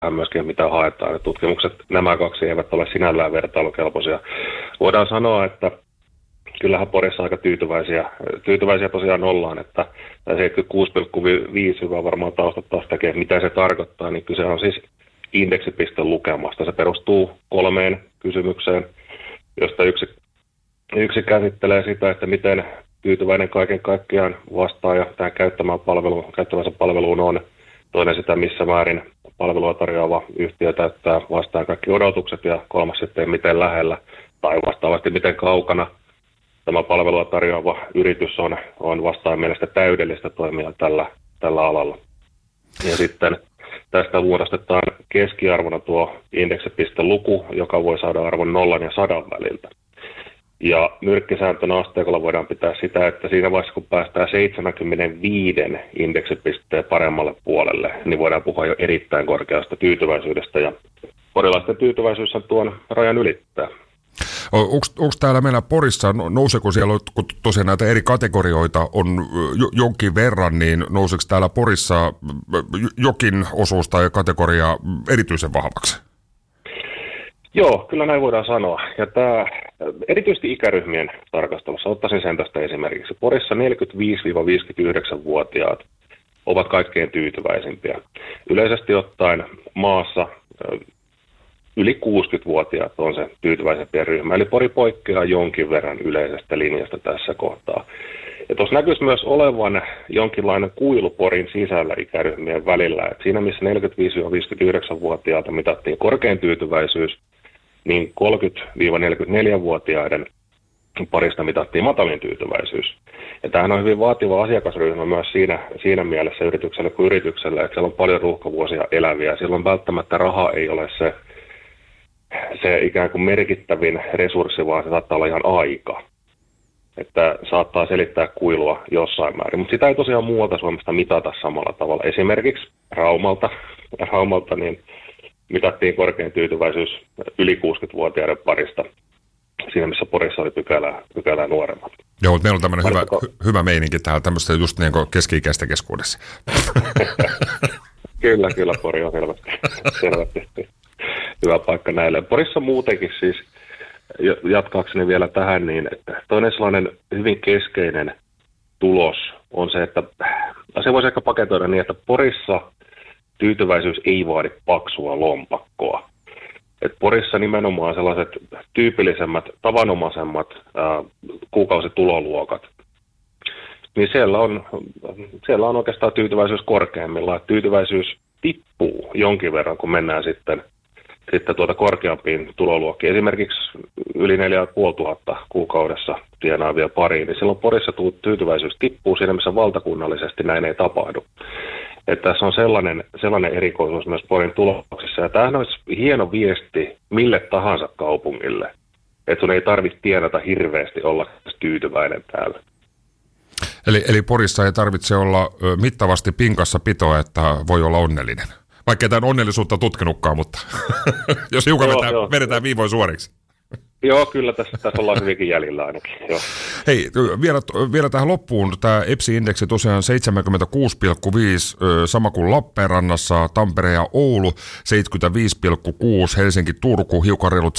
myöskin, mitä haetaan. Ja tutkimukset, nämä kaksi eivät ole sinällään vertailukelpoisia. Voidaan sanoa, että kyllähän Porissa aika tyytyväisiä tosiaan ollaan, että 76,5 hyvä varmaan taustat taas tekee, mitä se tarkoittaa, niin kyse on siis indeksipiste lukemasta. Se perustuu 3 kysymykseen, josta yksi käsittelee sitä, että miten tyytyväinen kaiken kaikkiaan vastaaja tähän käyttämänsä palveluun on. Toinen sitä, missä määrin palvelua tarjoava yhtiö täyttää vastaan kaikki odotukset, ja kolmas sitten, miten lähellä tai vastaavasti miten kaukana tämä palvelua tarjoava yritys on vastaan mielestä täydellistä toimia tällä alalla. Ja sitten tästä muodostetaan keskiarvona tuo indeksipisteluku, joka voi saada arvon 0 ja 100 väliltä. Ja nyrkkisääntönä asteikolla voidaan pitää sitä, että siinä vaiheessa kun päästään 75 indeksipisteen paremmalle puolelle, niin voidaan puhua jo erittäin korkeasta tyytyväisyydestä, ja porilaisten tyytyväisyys on tuon rajan ylittää. Onko täällä meillä Porissa, nouseeko siellä, kun tosiaan näitä eri kategorioita on jonkin verran, niin nouseeko täällä Porissa jokin osuus tai kategoria erityisen vahvaksi? Joo, kyllä näin voidaan sanoa. Ja tämä erityisesti ikäryhmien tarkastelussa, ottaisin sen tästä esimerkiksi. Porissa 45-59-vuotiaat ovat kaikkein tyytyväisimpiä. Yleisesti ottaen maassa yli 60-vuotiaat on se tyytyväisempiä ryhmä, eli Pori poikkeaa jonkin verran yleisestä linjasta tässä kohtaa. Ja tuossa näkyisi myös olevan jonkinlainen kuilu Porin sisällä ikäryhmien välillä. Et siinä missä 45-59-vuotiaalta mitattiin korkein tyytyväisyys, niin 30-44-vuotiaiden parista mitattiin matalin tyytyväisyys. Ja tämähän on hyvin vaativa asiakasryhmä myös siinä mielessä yritykselle kuin yritykselle, että siellä on paljon ruuhkavuosia eläviä. Silloin välttämättä raha ei ole se ikään kuin merkittävin resurssi, vaan se saattaa olla ihan aika. Että saattaa selittää kuilua jossain määrin, mutta sitä ei tosiaan muualta Suomesta mitata samalla tavalla. Esimerkiksi Raumalta niin mitattiin korkein tyytyväisyys yli 60-vuotiaiden parista, siinä missä Porissa oli pykälää nuoremmat. Joo, meillä on tämmöinen hyvä meininki täällä tämmöistä just niin kuin keski-ikäisten keskuudessa. Kyllä, Pori on selvästi hyvä paikka näille. Porissa muutenkin siis, jatkaakseni vielä tähän, niin että toinen sellainen hyvin keskeinen tulos on se, että se voisi ehkä paketoida niin, että Porissa tyytyväisyys ei vaadi paksua lompakkoa. Et Porissa nimenomaan sellaiset tyypillisemmät, tavanomaisemmat kuukausituloluokat, niin siellä on oikeastaan tyytyväisyys korkeammilla. Tyytyväisyys tippuu jonkin verran, kun mennään sitten korkeampiin tuloluokkiin. Esimerkiksi yli 4500 kuukaudessa tienaavia pariin, niin silloin Porissa tyytyväisyys tippuu siinä, missä valtakunnallisesti näin ei tapahdu. Että tässä on sellainen erikoisuus myös Porin tuloksissa. Ja tämähän olisi hieno viesti mille tahansa kaupungille, että sun ei tarvitse tienata hirveästi olla tyytyväinen täällä. Eli Porissa ei tarvitse olla mittavasti pinkassa pitoa, että voi olla onnellinen. Vaikka ei tämän onnellisuutta tutkinutkaan, mutta jos hiukan vedetään viivoin suoriksi. Joo, kyllä tässä ollaan hyvinkin jäljellä ainakin. Joo. Hei, vielä tähän loppuun. Tämä EPSI-indeksi tosiaan 76,5, sama kuin Lappeenrannassa, Tampere ja Oulu 75,6, Helsinki, Turku hiukan reilut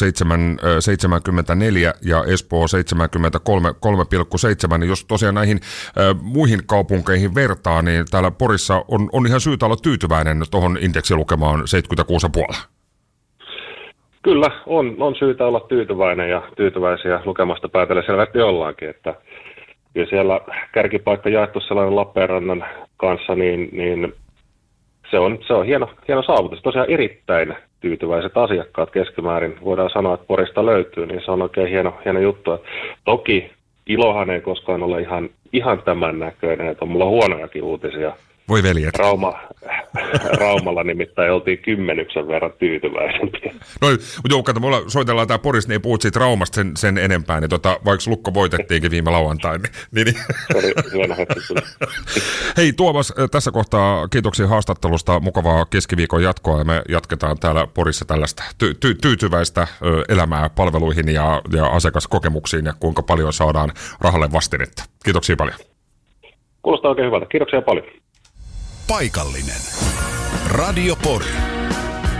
74 ja Espoo 73,7. Niin jos tosiaan näihin muihin kaupunkeihin vertaa, niin täällä Porissa on ihan syytä olla tyytyväinen tuohon indeksilukemaan 76,5. Kyllä, on syytä olla tyytyväinen ja tyytyväisiä lukemasta päätellä selvästi ollaankin, että kyllä siellä kärkipaikka jaettu sellainen Lappeenrannan kanssa, niin se on hieno saavutus. Tosiaan erittäin tyytyväiset asiakkaat keskimäärin, voidaan sanoa, että Porista löytyy, niin se on oikein hieno juttu. Toki ilohan ei koskaan ole ihan tämän näköinen, että on mulla huonojakin uutisia. Voi veljet. Raumalla nimittäin oltiin 10 verran tyytyväisempiä. No, mutta me soitellaan tää Porissa, niin ei puhut siitä Raumasta sen enempää, niin vaikka Lukko voitettiinkin viime lauantaina. Niin. Hei Tuomas, tässä kohtaa kiitoksia haastattelusta, mukavaa keskiviikon jatkoa, ja me jatketaan täällä Porissa tällaista tyytyväistä elämää palveluihin ja asiakaskokemuksiin, ja kuinka paljon saadaan rahalle vastinetta. Kiitoksia paljon. Kuulostaa oikein hyvältä. Kiitoksia paljon. Paikallinen. Radio Pori.